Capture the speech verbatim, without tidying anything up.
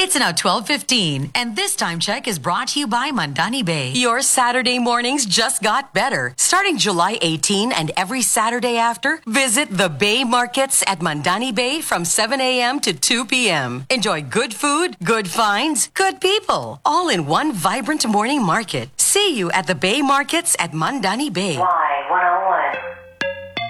It's now twelve fifteen, and this time check is brought to you by Mandani Bay. Your Saturday mornings just got better. Starting July eighteenth and every Saturday after, visit the Bay Markets at Mandani Bay from seven a.m. to two p.m. Enjoy good food, good finds, good people, all in one vibrant morning market. See you at the Bay Markets at Mandani Bay. Why?